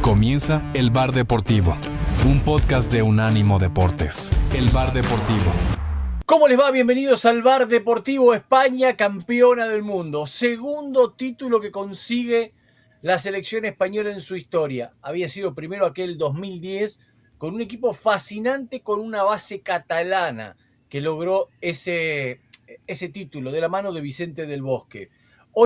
Comienza El Bar Deportivo, un podcast de Unánimo Deportes. El Bar Deportivo. ¿Cómo les va? Bienvenidos al Bar Deportivo. España, campeona del mundo. Segundo título que consigue la selección española en su historia. Había sido primero aquel 2010 con un equipo fascinante con una base catalana que logró ese título de la mano de Vicente del Bosque. Hoy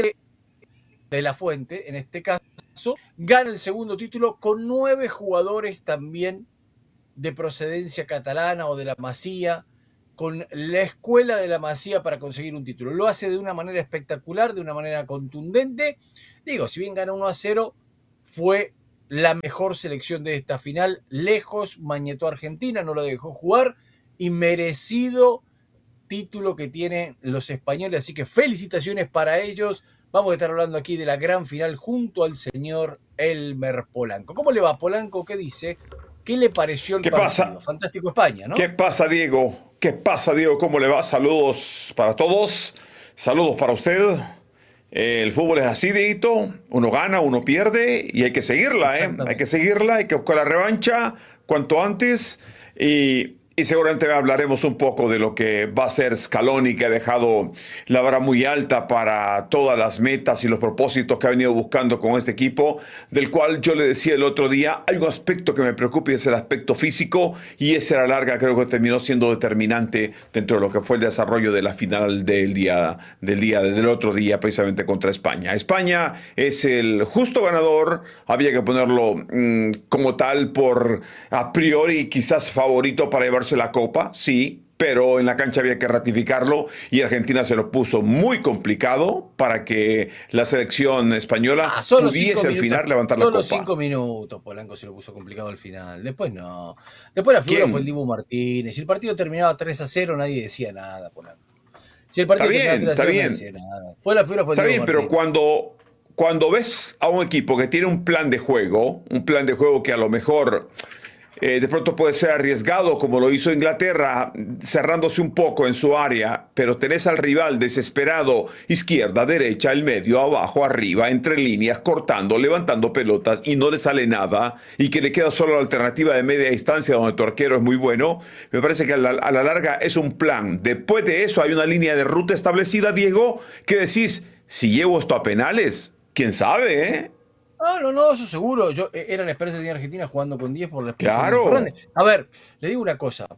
de la Fuente, en este caso, gana el segundo título con 9 jugadores también de procedencia catalana o de la Masía, con la escuela de la Masía para conseguir un título. Lo hace de una manera espectacular, de una manera contundente. Digo, si bien gana 1-0, fue la mejor selección de esta final. Lejos, mañetó a Argentina, no lo dejó jugar y merecido título que tienen los españoles. Así que felicitaciones para ellos. Vamos a estar hablando aquí de la gran final junto al señor Elmer Polanco. ¿Cómo le va, Polanco? ¿Qué dice? ¿Qué le pareció el partido? Pasa? Fantástico España, ¿no? ¿Qué pasa, Diego? ¿Qué pasa, Diego? ¿Cómo le va? Saludos para todos. Saludos para usted. El fútbol es así, Dieguito. Uno gana, uno pierde y hay que seguirla, ¿eh? Hay que seguirla, hay que buscar la revancha cuanto antes. Y seguramente hablaremos un poco de lo que va a ser Scaloni, que ha dejado la vara muy alta para todas las metas y los propósitos que ha venido buscando con este equipo, del cual yo le decía el otro día, hay un aspecto que me preocupa y es el aspecto físico, y ese a la larga creo que terminó siendo determinante dentro de lo que fue el desarrollo de la final del otro día, precisamente contra España. España es el justo ganador, había que ponerlo como tal por a priori quizás favorito para llevarse la copa, sí, pero en la cancha había que ratificarlo y Argentina se lo puso muy complicado para que la selección española pudiese al final levantar la copa. Solo 5 minutos, Polanco se lo puso complicado al final. Después no. Después la figura fue el Dibu Martínez. Si el partido terminaba 3-0, nadie decía nada, Polanco. Si el partido terminaba 3-0, nadie decía nada. La figura fue el Dibu Martínez. Pero cuando ves a un equipo que tiene un plan de juego que a lo mejor de pronto puede ser arriesgado, como lo hizo Inglaterra, cerrándose un poco en su área, pero tenés al rival desesperado, izquierda, derecha, el medio, abajo, arriba, entre líneas, cortando, levantando pelotas y no le sale nada, y que le queda solo la alternativa de media distancia donde tu arquero es muy bueno. Me parece que a la larga es un plan. Después de eso hay una línea de ruta establecida, Diego, que decís, si llevo esto a penales, quién sabe, ¿eh? No, eso seguro. Era la experiencia de Argentina jugando con 10 por la expulsión Claro. de Fernández. A ver, le digo una cosa.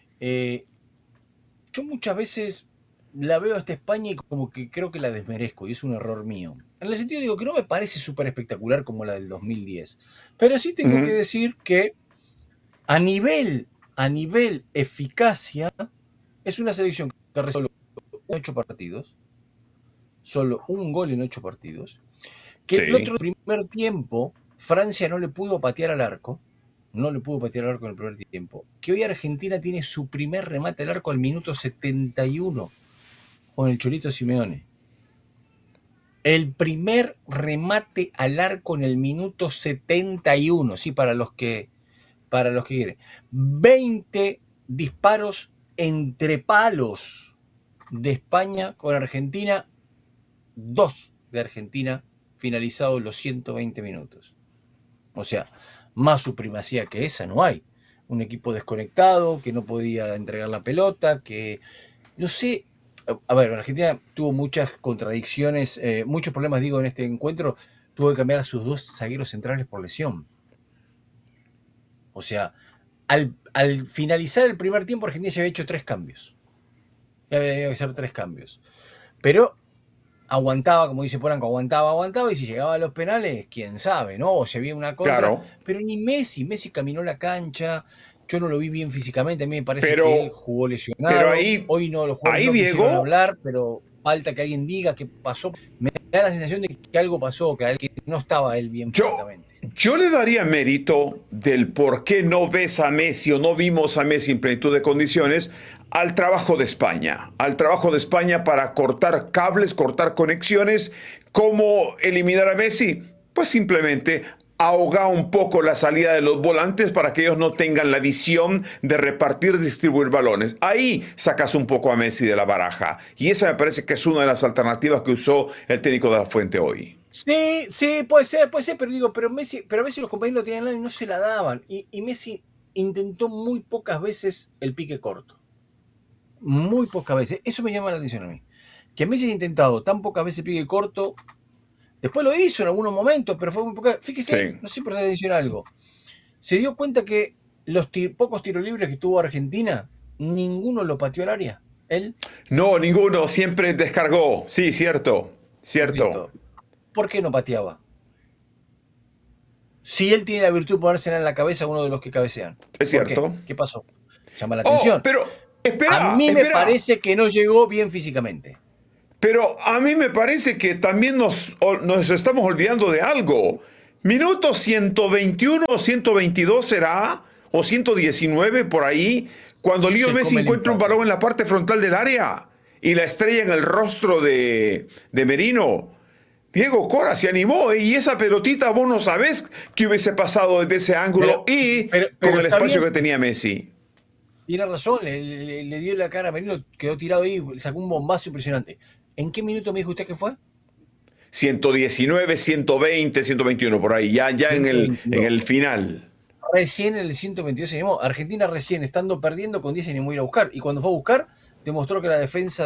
Yo muchas veces la veo a esta España y como que creo que la desmerezco y es un error mío. En el sentido digo que no me parece súper espectacular como la del 2010. Pero sí tengo que decir que a nivel eficacia es una selección que resuelve 8 partidos. Solo un gol en 8 partidos. Que sí. El otro primer tiempo, Francia no le pudo patear al arco. No le pudo patear al arco en el primer tiempo. Que hoy Argentina tiene su primer remate al arco al minuto 71 con el Cholito Simeone. El primer remate al arco en el minuto 71. Sí, para los que quieren. 20 disparos entre palos de España con Argentina. 2 de Argentina finalizados los 120 minutos. O sea, más supremacía que esa no hay. Un equipo desconectado, que no podía entregar la pelota, que, no sé, a ver, Argentina tuvo muchas contradicciones, muchos problemas, digo, en este encuentro. Tuvo que cambiar a sus 2 zagueros centrales por lesión. O sea, al finalizar el primer tiempo, Argentina ya había hecho 3 cambios. Ya había que hacer 3 cambios. Pero aguantaba, como dice Polanco, aguantaba, y si llegaba a los penales, quién sabe, ¿no? O si había una contra. Claro. Pero ni Messi caminó la cancha, yo no lo vi bien físicamente, a mí me parece que él jugó lesionado. Pero ahí, hoy no los jugadores no quisieron hablar, pero falta que alguien diga qué pasó. Me da la sensación de que algo pasó, que no estaba él bien físicamente. Yo le daría mérito del por qué no ves a Messi o no vimos a Messi en plenitud de condiciones al trabajo de España. Al trabajo de España para cortar cables, cortar conexiones. ¿Cómo eliminar a Messi? Pues simplemente ahoga un poco la salida de los volantes para que ellos no tengan la visión de repartir, distribuir balones. Ahí sacas un poco a Messi de la baraja. Y esa me parece que es una de las alternativas que usó el técnico de la Fuente hoy. Sí, puede ser, pero Messi, pero a veces los compañeros lo tenían al lado y no se la daban. Y Messi intentó muy pocas veces el pique corto. Muy pocas veces. Eso me llama la atención a mí. Que Messi ha intentado tan pocas veces el pique corto. Después lo hizo en algunos momentos, pero fue muy poca. Fíjese, Sí. no sé por qué atención a algo. Se dio cuenta que los pocos tiros libres que tuvo Argentina, ninguno lo pateó al área. Él, No, ninguno, siempre descargó. Sí, cierto, cierto. correcto. ¿Por qué no pateaba? Si él tiene la virtud de ponérsela en la cabeza a uno de los que cabecean. Es ¿Por qué? cierto. ¿Qué pasó? Llama la Oh, atención. pero A espera, mí me espera. parece que no llegó bien físicamente. Pero a mí me parece que también nos estamos olvidando de algo. Minuto 121 o 122 será, o 119 por ahí, cuando Leo Se Messi come el encuentra un empate. balón en la parte frontal del área y la estrella en el rostro de Merino. Diego Cora se animó y esa pelotita vos no sabés qué hubiese pasado desde ese ángulo y con Pero el está espacio bien, que tenía Messi. tiene razón, le dio la cara a Merino, quedó tirado ahí, sacó un bombazo impresionante. ¿En qué minuto me dijo usted que fue? 119, 120, 121 por ahí, ya en 122. el final. Recién en el 122 se animó. Argentina recién estando perdiendo con 10 se animó a ir a buscar. Y cuando fue a buscar, demostró que la defensa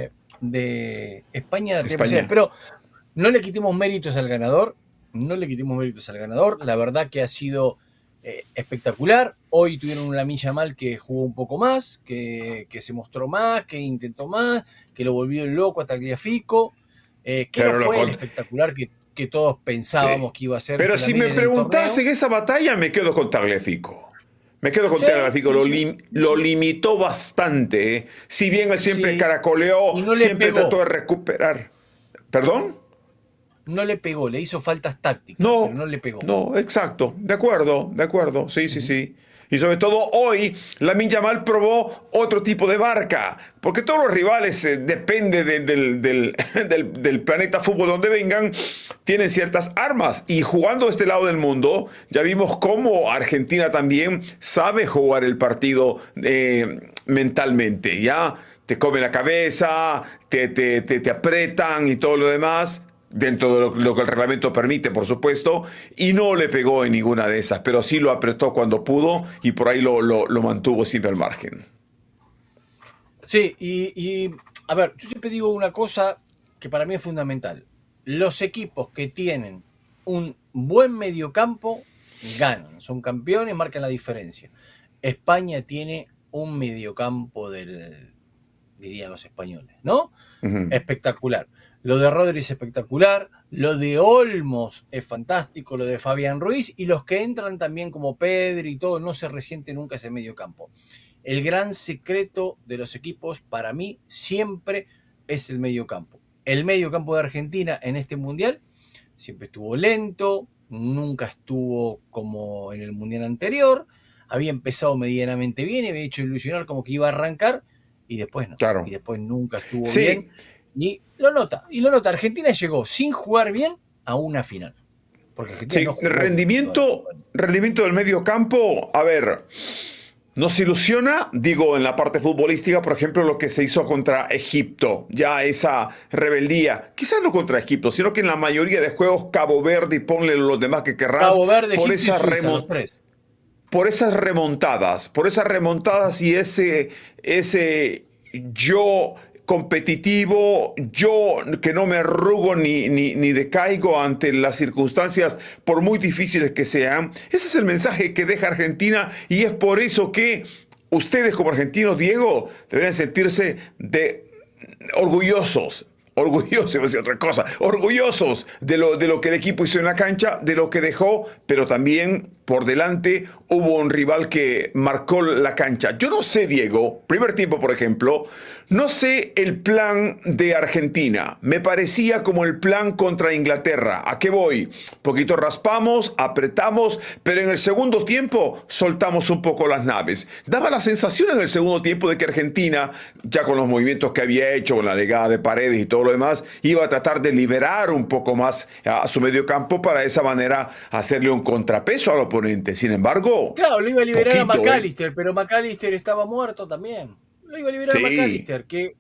de España tenía posibilidades. España. Pero no le quitemos méritos al ganador. No le quitemos méritos al ganador. La verdad que ha sido espectacular. Hoy tuvieron una Lamine Yamal que jugó un poco más, que se mostró más, que intentó más, que lo volvió loco a Tagliafico. Que no Pero lo fue el con... espectacular que todos pensábamos Sí. que iba a ser Pero si Lamine me en el preguntás torneo. en esa batalla, me quedo con Tagliafico. Me quedo con Sí, Tagliafico. sí, sí, Lo sí. limitó bastante. Si bien él siempre Sí, caracoleó, y no le siempre trató pegó, de recuperar. ¿Perdón? no le pegó, le hizo faltas tácticas, pero No, no le pegó. no, exacto. De acuerdo, de acuerdo. Sí, sí, Ujú. sí. Y sobre todo hoy, Lamine Yamal probó otro tipo de marca. Porque todos los rivales, depende del planeta fútbol donde vengan, tienen ciertas armas. Y jugando a este lado del mundo, ya vimos cómo Argentina también sabe jugar el partido mentalmente. Ya te come la cabeza, te apretan y todo lo demás dentro de lo que el reglamento permite, por supuesto, y no le pegó en ninguna de esas, pero sí lo apretó cuando pudo y por ahí lo mantuvo siempre al margen. Sí, a ver, yo siempre digo una cosa que para mí es fundamental. Los equipos que tienen un buen mediocampo ganan, son campeones, marcan la diferencia. España tiene un mediocampo dirían los españoles, ¿no? Ujú. Espectacular. Lo de Rodri es espectacular, lo de Olmos es fantástico, lo de Fabián Ruiz y los que entran también como Pedri y todo, no se resiente nunca ese medio campo. El gran secreto de los equipos para mí siempre es el medio campo. El medio campo de Argentina en este mundial siempre estuvo lento, nunca estuvo como en el mundial anterior, había empezado medianamente bien y había hecho ilusionar como que iba a arrancar y después no. Y Claro. después nunca estuvo bien. Sí, Y lo nota, y lo nota. Argentina llegó sin jugar bien a una final. Porque Argentina no sí, jugó bien en toda la Copa del Mundo. rendimiento del medio campo, a ver, nos ilusiona, digo, en la parte futbolística, por ejemplo, lo que se hizo contra Egipto, ya esa rebeldía, quizás no contra Egipto, sino que en la mayoría de juegos Cabo Verde y ponle los demás que querrás, Cabo Verde, por Egipto y esas Suiza, los tres. por esas remontadas y ese yo competitivo, yo que no me arrugo ni decaigo ante las circunstancias, por muy difíciles que sean. Ese es el mensaje que deja Argentina y es por eso que ustedes como argentinos, Diego, deberían sentirse orgullosos. Orgullosos, iba a decir otra cosa, orgullosos de lo que el equipo hizo en la cancha, de lo que dejó, pero también por delante hubo un rival que marcó la cancha. Yo no sé, Diego, primer tiempo, por ejemplo, no sé el plan de Argentina. Me parecía como el plan contra Inglaterra. ¿A qué voy? Poquito raspamos, apretamos, pero en el segundo tiempo soltamos un poco las naves. Daba la sensación en el segundo tiempo de que Argentina, ya con los movimientos que había hecho, con la llegada de Paredes y todo lo demás, iba a tratar de liberar un poco más a su medio campo para de esa manera hacerle un contrapeso al oponente. Sin embargo, Claro, lo iba a liberar a poquito, ¿eh? McAllister, pero McAllister estaba muerto también. Lo iba a liberar a Sí, McAllister, que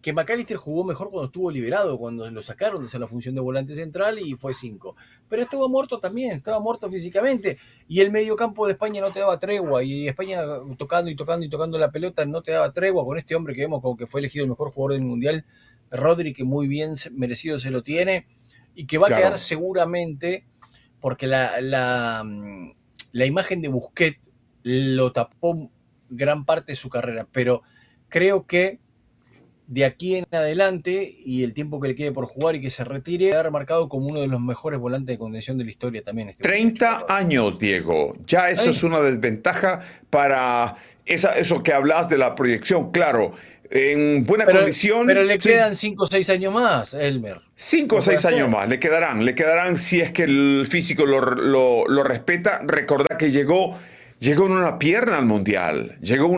que McAllister jugó mejor cuando estuvo liberado, cuando lo sacaron de hacer la función de volante central y fue 5. Pero estuvo muerto también, estaba muerto físicamente. Y el mediocampo de España no te daba tregua. Y España tocando y tocando y tocando la pelota no te daba tregua con este hombre que vemos como que fue elegido el mejor jugador del Mundial, Rodri, que muy bien merecido se lo tiene. Y que va a quedar seguramente, porque la imagen de Busquets lo tapó gran parte de su carrera. Pero creo que de aquí en adelante y el tiempo que le quede por jugar y que se retire, quedar marcado como uno de los mejores volantes de contención de la historia también. 30 años, Diego. Ya eso es una desventaja para eso que hablas de la proyección. Claro, en buena condición. Pero le quedan 5 o 6 años más, Elmer. 5 o 6 años más, le quedarán si es que el físico lo respeta. Recordá que llegó en una pierna al Mundial.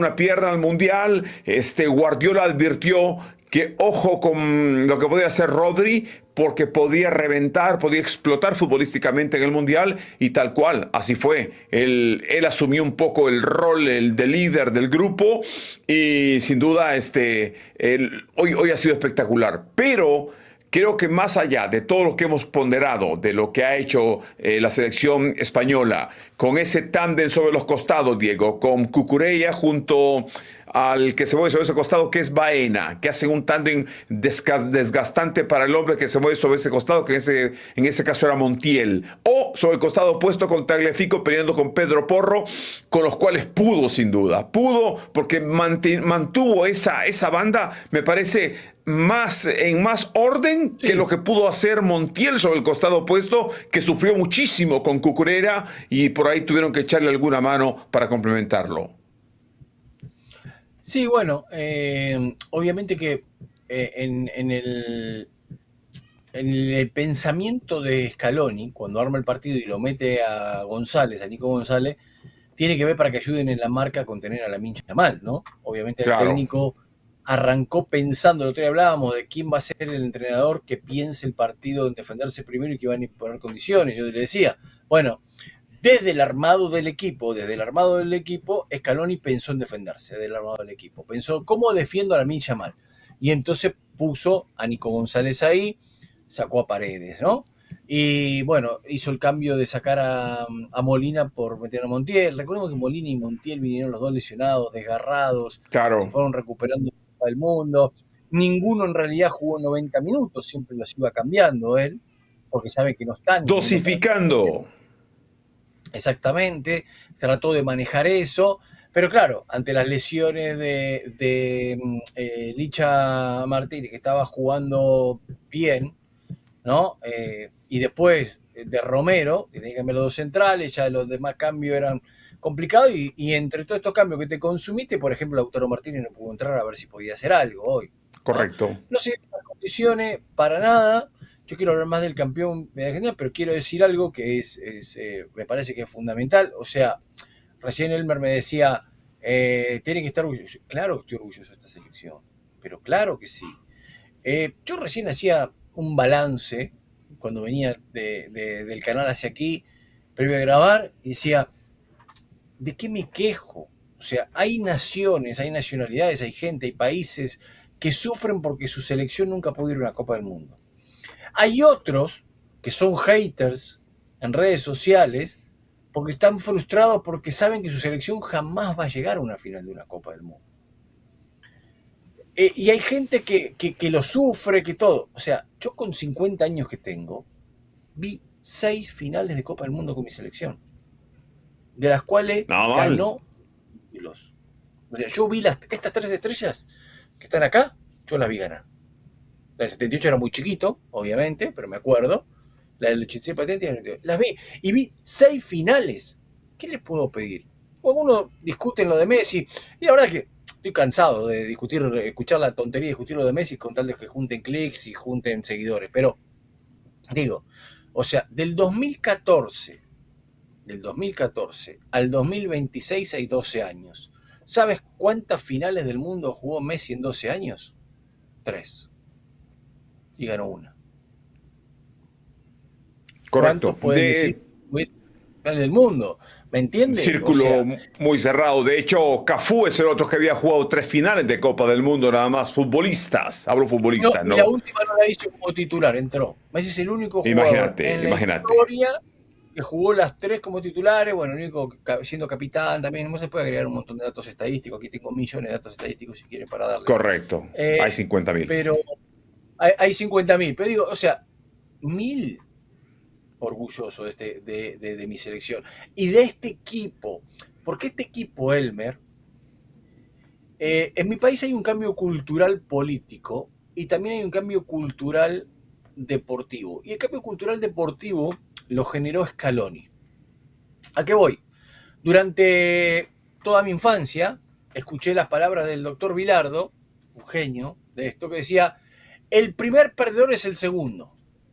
Guardiola advirtió que ojo con lo que podía hacer Rodri, porque podía reventar, podía explotar futbolísticamente en el Mundial, y tal cual, así fue. Él asumió un poco el rol de líder del grupo, y sin duda hoy ha sido espectacular. Pero creo que más allá de todo lo que hemos ponderado, de lo que ha hecho la selección española, con ese tándem sobre los costados, Diego, con Cucurella junto al que se mueve sobre ese costado, que es Baena, que hacen un tándem desgastante para el hombre que se mueve sobre ese costado, que en ese caso era Montiel, o sobre el costado opuesto con Tagliafico peleando con Pedro Porro, con los cuales pudo, sin duda, porque mantuvo esa banda, me parece, en más orden que lo que pudo hacer Montiel sobre el costado opuesto, que sufrió muchísimo con Cucurella, y por ahí tuvieron que echarle alguna mano para complementarlo. Sí, bueno, obviamente que en el pensamiento de Scaloni, cuando arma el partido y lo mete a Nico González, tiene que ver para que ayuden en la marca a contener a Lamine Yamal, ¿no? Obviamente el técnico arrancó pensando, el otro día hablábamos de quién va a ser el entrenador que piense el partido en defenderse primero y que va a imponer condiciones. Yo le decía, bueno, desde el armado del equipo, Scaloni pensó en defenderse del armado del equipo. Pensó, ¿cómo defiendo a Lamine Yamal? Y entonces puso a Nico González ahí, sacó a Paredes, ¿no? Y bueno, hizo el cambio de sacar a Molina por meter a Montiel. Recordemos que Molina y Montiel vinieron los dos lesionados, desgarrados, se fueron recuperando del mundo. Ninguno en realidad jugó 90 minutos, siempre los iba cambiando él, porque sabe que no están. Dosificando. Exactamente, trató de manejar eso, pero claro, ante las lesiones de Licha Martínez, que estaba jugando bien, ¿no? Y después de Romero, que tenía que cambiar los dos centrales, ya los demás cambios eran complicados, y entre todos estos cambios que te consumiste, por ejemplo, Lautaro Martínez no pudo entrar a ver si podía hacer algo hoy. Correcto. No se dieron las condiciones para nada. Yo quiero hablar más del campeón de Argentina, pero quiero decir algo que me parece que es fundamental. O sea, recién Elmer me decía, tiene que estar orgulloso. Claro que estoy orgulloso de esta selección, pero claro que sí. Yo recién hacía un balance cuando venía del canal hacia aquí, previo a grabar, y decía, ¿de qué me quejo? O sea, hay naciones, hay nacionalidades, hay gente, hay países que sufren porque su selección nunca pudo ir a una Copa del Mundo. Hay otros que son haters en redes sociales porque están frustrados porque saben que su selección jamás va a llegar a una final de una Copa del Mundo. Y hay gente que lo sufre, que todo. O sea, yo con 50 años que tengo, vi 6 finales de Copa del Mundo con mi selección, de las cuales ganó los. O sea, yo vi estas 3 estrellas que están acá, yo las vi ganar. La del 78 era muy chiquito, obviamente, pero me acuerdo. La del 86 patente, las vi. Y vi 6 finales. ¿Qué les puedo pedir? Uno discute en lo de Messi. Y la verdad es que estoy cansado de escuchar la tontería de discutir lo de Messi con tal de que junten clics y junten seguidores. Pero, digo, o sea, del 2014 al 2026 hay 12 años. ¿Sabes cuántas finales del mundo jugó Messi en 12 años? 3. Y ganó una. Correcto. ¿Cuántos pueden decir? del mundo, ¿me entiendes? Círculo muy cerrado. De hecho, Cafú es el otro que había jugado 3 finales de Copa del Mundo, nada más futbolistas. Hablo futbolistas, No, ¿no? y la última no la hizo como titular, entró. Messi es el único jugador en la historia que jugó las 3 como titulares. Bueno, el único siendo capitán también. No se puede agregar un montón de datos estadísticos. Aquí tengo millones de datos estadísticos si quieren para darles. Correcto. Hay 50.000. Pero hay 50.000. Pero digo, o sea, 1.000 orgulloso de mi selección y de este equipo, porque este equipo, Elmer, en mi país hay un cambio cultural político y también hay un cambio cultural deportivo, y el cambio cultural deportivo lo generó Scaloni. ¿A qué voy? Durante toda mi infancia escuché las palabras del doctor Bilardo, un genio de esto, que decía: el primer perdedor es el segundo.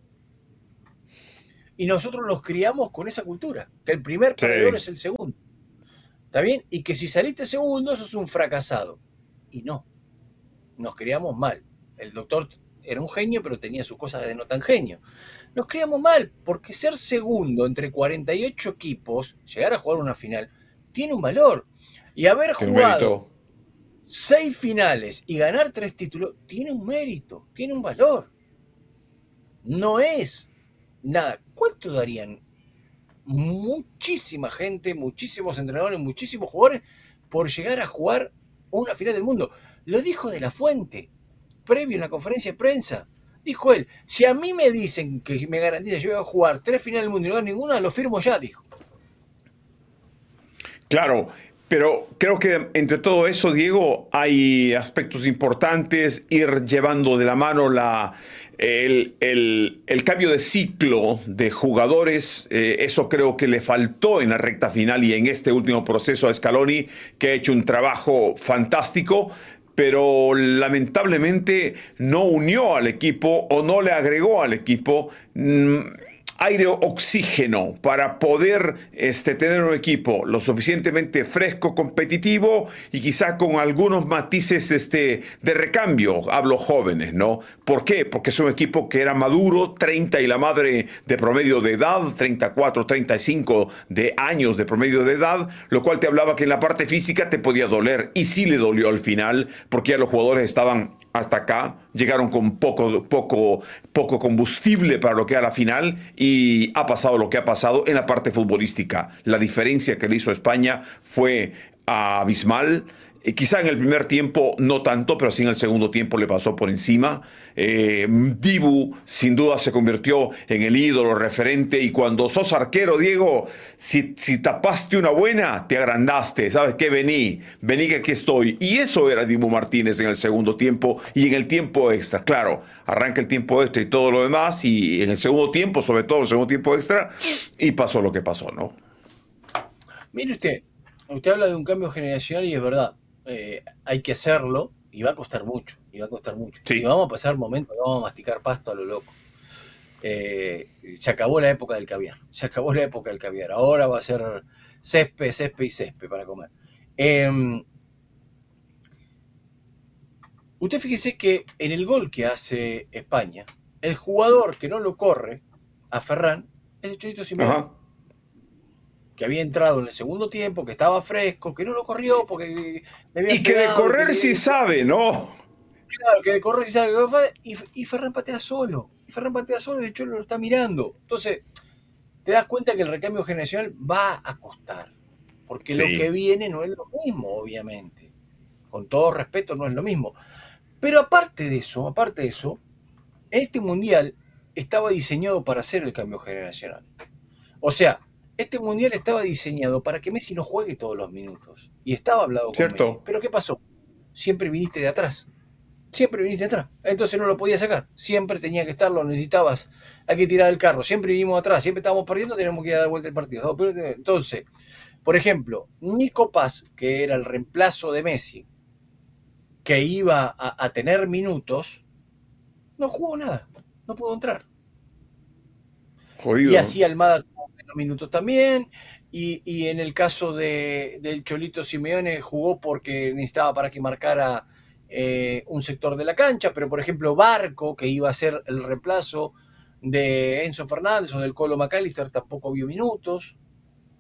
Y nosotros nos criamos con esa cultura, que el primer perdedor es el segundo. ¿Está bien? Y que si saliste segundo, sos un fracasado. Y no, nos criamos mal. El doctor era un genio, pero tenía sus cosas de no tan genio. Nos criamos mal, porque ser segundo entre 48 equipos, llegar a jugar una final, tiene un valor. Y haber jugado 6 finales y ganar 3 títulos, tiene un mérito, tiene un valor. No es nada. ¿Cuánto darían muchísima gente, muchísimos entrenadores, muchísimos jugadores por llegar a jugar una final del mundo? Lo dijo De La Fuente, previo en la conferencia de prensa. Dijo él: si a mí me dicen que me garantiza yo voy a jugar 3 finales del mundo y no ganar ninguna, lo firmo ya, dijo. Claro, pero creo que entre todo eso, Diego, hay aspectos importantes, ir llevando de la mano el cambio de ciclo de jugadores. Eso creo que le faltó en la recta final y en este último proceso a Scaloni, que ha hecho un trabajo fantástico, pero lamentablemente no unió al equipo o no le agregó al equipo aire, oxígeno para poder tener un equipo lo suficientemente fresco, competitivo y quizá con algunos matices de recambio. Hablo jóvenes, ¿no? ¿Por qué? Porque es un equipo que era maduro, 30 y la madre de promedio de edad, 34, 35 de años de promedio de edad, lo cual te hablaba que en la parte física te podía doler, y sí le dolió al final, porque ya los jugadores estaban hasta acá, llegaron con poco combustible para lo que era la final, y ha pasado lo que ha pasado en la parte futbolística. La diferencia que le hizo España fue abismal. Quizá en el primer tiempo no tanto, pero sí en el segundo tiempo le pasó por encima. Dibu sin duda se convirtió en el ídolo referente, y cuando sos arquero, Diego, si tapaste una buena, te agrandaste. ¿Sabes qué? Vení que aquí estoy. Y eso era Dibu Martínez en el segundo tiempo y en el tiempo extra. Claro, arranca el tiempo extra y todo lo demás, y en el segundo tiempo, sobre todo el segundo tiempo extra, y pasó lo que pasó, ¿no? Mire usted habla de un cambio generacional y es verdad. Hay que hacerlo y va a costar mucho, Sí. y vamos a pasar momentos, vamos a masticar pasto a lo loco. Se acabó la época del caviar, ahora va a ser césped para comer. Usted fíjese que en el gol que hace España, el jugador que no lo corre a Ferran es el Cholito Simeone. Ajá. Que había entrado en el segundo tiempo, que estaba fresco, que no lo corrió porque le había Y que de correr sí sabe, ¿no? Claro, que de correr sí sabe. Y Ferran patea solo. Y el Cholo lo está mirando. Entonces, te das cuenta que el recambio generacional va a costar. Porque lo que viene no es lo mismo, obviamente. Con todo respeto, no es lo mismo. Pero aparte de eso, este mundial estaba diseñado para hacer el cambio generacional. O sea, este mundial estaba diseñado para que Messi no juegue todos los minutos. Y estaba hablado con Messi. Pero ¿qué pasó? Siempre viniste de atrás. Entonces no lo podías sacar. Siempre tenía que estar, lo necesitabas. Hay que tirar el carro. Siempre vinimos atrás. Siempre estábamos perdiendo, tenemos que ir a dar vuelta el partido. Entonces, por ejemplo, Nico Paz, que era el reemplazo de Messi, que iba a tener minutos, no jugó nada. No pudo entrar. Jodido. Y así Almada tuvo menos minutos también. Y en el caso del Cholito Simeone, jugó porque necesitaba para que marcara un sector de la cancha. Pero, por ejemplo, Barco, que iba a ser el reemplazo de Enzo Fernández o del Colo McAllister, tampoco vio minutos.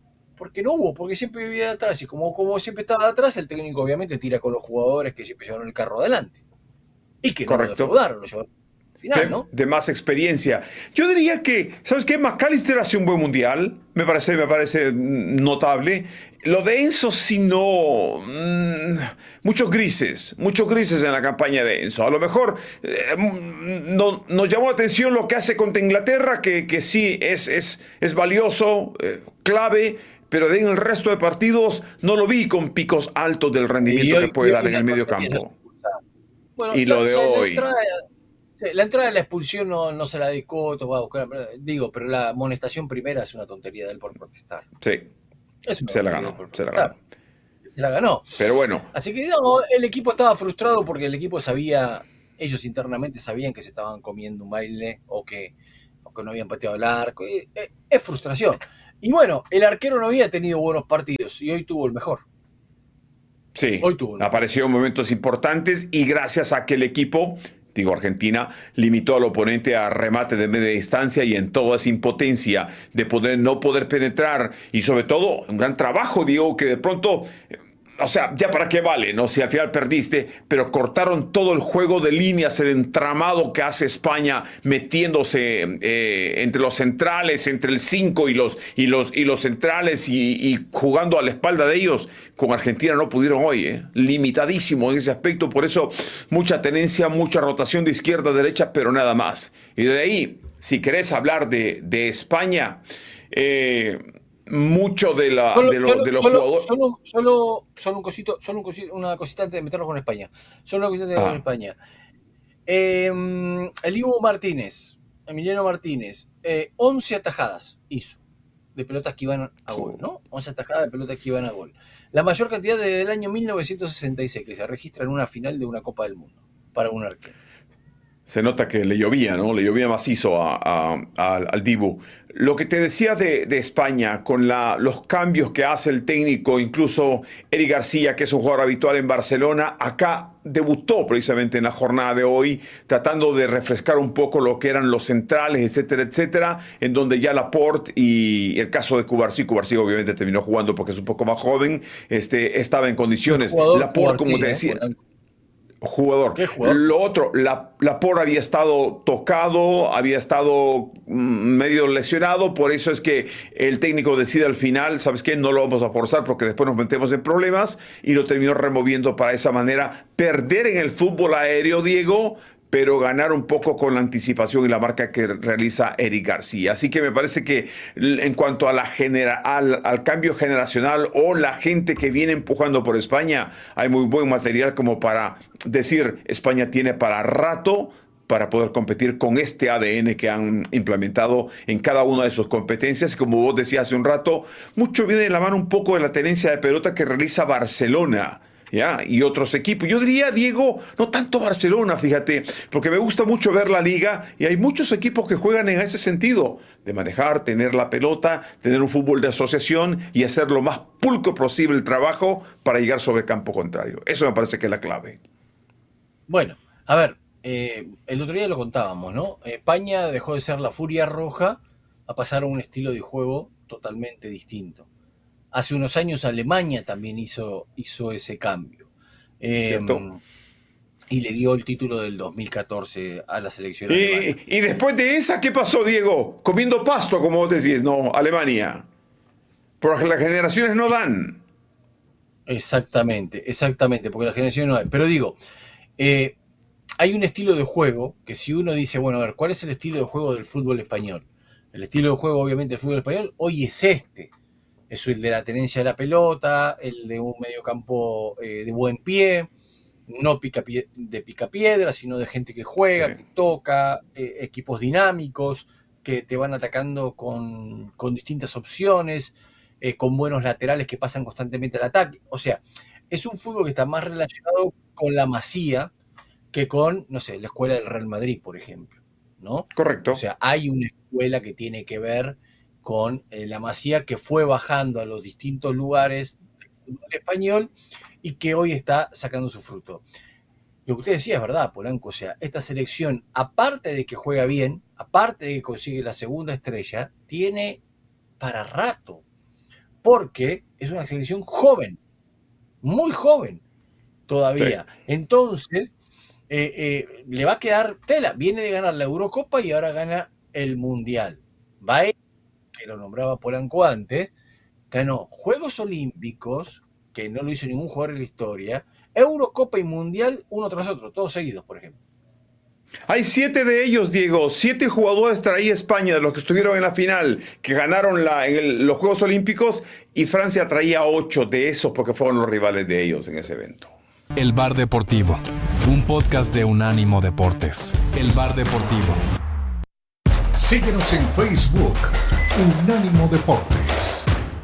porque no hubo, porque siempre vivía de atrás, y como siempre estaba de atrás, el técnico obviamente tira con los jugadores que siempre llevaron el carro adelante. Y que no lo Correcto. defraudaron, lo llevaron al final, ¿no? De más experiencia. Yo diría que, ¿sabes qué? McAllister hace un buen mundial, me parece notable. Lo de Enzo, sí no. Muchos grises en la campaña de Enzo. A lo mejor nos llamó la atención lo que hace contra Inglaterra, que sí es valioso, clave. Pero en el resto de partidos no lo vi con picos altos del rendimiento que puede dar en el medio campo. Bueno, Y lo de hoy. La entrada de la expulsión no se la discuto, va a buscar, pero la amonestación primera es una tontería de él por protestar. Sí, se la ganó. Se la ganó. Pero bueno. Así que no, el equipo estaba frustrado porque el equipo ellos internamente sabían que se estaban comiendo un baile o que no habían pateado el arco. Es frustración. Y bueno, el arquero no había tenido buenos partidos y hoy tuvo el mejor. Sí, apareció en momentos importantes y gracias a que el equipo, Argentina, limitó al oponente a remate de media distancia y en toda esa impotencia de no poder penetrar y sobre todo un gran trabajo, Diego, que de pronto, o sea, ya para qué vale, ¿no? Si al final perdiste, pero cortaron todo el juego de líneas, el entramado que hace España metiéndose entre los centrales, entre el 5 y los centrales y jugando a la espalda de ellos. Con Argentina no pudieron hoy, limitadísimo en ese aspecto, por eso mucha tenencia, mucha rotación de izquierda a derecha, pero nada más. Y de ahí, si querés hablar de España, mucho de los jugadores. Solo una cosita antes de meternos con España. Solo una cosita antes de meternos con España. El Dibu Martínez, Emiliano Martínez, 11 atajadas hizo de pelotas que iban a gol, ¿no? 11 atajadas de pelotas que iban a gol. La mayor cantidad desde el año 1966 que se registra en una final de una Copa del Mundo para un arquero. Se nota que le llovía, ¿no? Le llovía macizo al Dibu. Lo que te decía de España, con los cambios que hace el técnico, incluso Eric García, que es un jugador habitual en Barcelona, acá debutó precisamente en la jornada de hoy, tratando de refrescar un poco lo que eran los centrales, etcétera, etcétera, en donde ya Laporte y el caso de Cubarsí obviamente terminó jugando porque es un poco más joven, estaba en condiciones. Laporte, como te decía... Jugador. ¿Qué jugador? Lo otro, Laporte había estado tocado, había estado medio lesionado, por eso es que el técnico decide al final, ¿sabes qué? No lo vamos a forzar porque después nos metemos en problemas y lo terminó removiendo para esa manera perder en el fútbol aéreo, Diego, pero ganar un poco con la anticipación y la marca que realiza Eric García. Así que me parece que en cuanto a al cambio generacional o la gente que viene empujando por España, hay muy buen material como para decir España tiene para rato para poder competir con este ADN que han implementado en cada una de sus competencias. Como vos decías hace un rato, mucho viene de la mano un poco de la tenencia de pelota que realiza Barcelona, ¿ya? Y otros equipos. Yo diría, Diego, no tanto Barcelona, fíjate, porque me gusta mucho ver la liga y hay muchos equipos que juegan en ese sentido, de manejar, tener la pelota, tener un fútbol de asociación y hacer lo más pulcro posible el trabajo para llegar sobre el campo contrario. Eso me parece que es la clave. Bueno, a ver, el otro día lo contábamos, ¿no? España dejó de ser la furia roja a pasar a un estilo de juego totalmente distinto. Hace unos años Alemania también hizo ese cambio. ¿Cierto? Y le dio el título del 2014 a la selección alemana. Y después de esa, ¿qué pasó, Diego? Comiendo pasto, como vos decís, no, Alemania. Porque las generaciones no dan. Exactamente, porque las generaciones no hay. Pero digo, hay un estilo de juego que si uno dice, bueno, a ver, ¿cuál es el estilo de juego del fútbol español? El estilo de juego, obviamente, del fútbol español hoy es este. Es el de la tenencia de la pelota, el de un mediocampo de buen pie, no de picapiedra, sino de gente que juega, sí, que toca, equipos dinámicos, que te van atacando con distintas opciones, con buenos laterales que pasan constantemente al ataque. O sea, es un fútbol que está más relacionado con la Masía que con, no sé, la escuela del Real Madrid, por ejemplo, ¿no? Correcto. O sea, hay una escuela que tiene que ver con la Masía que fue bajando a los distintos lugares del fútbol español y que hoy está sacando su fruto. Lo que usted decía es verdad, Polanco, o sea, esta selección, aparte de que juega bien, aparte de que consigue la segunda estrella, tiene para rato, porque es una selección joven, muy joven todavía. Sí. Entonces, le va a quedar tela. Viene de ganar la Eurocopa y ahora gana el Mundial. Baez, que lo nombraba Polanco antes, ganó Juegos Olímpicos, que no lo hizo ningún jugador en la historia, Eurocopa y Mundial uno tras otro, todos seguidos, por ejemplo. Hay 7 de ellos, Diego. 7 jugadores traía España, de los que estuvieron en la final, que ganaron los Juegos Olímpicos, y Francia traía 8 de esos porque fueron los rivales de ellos en ese evento. El Bar Deportivo, un podcast de Unánimo Deportes. El Bar Deportivo. Síguenos en Facebook, Unánimo Deportes.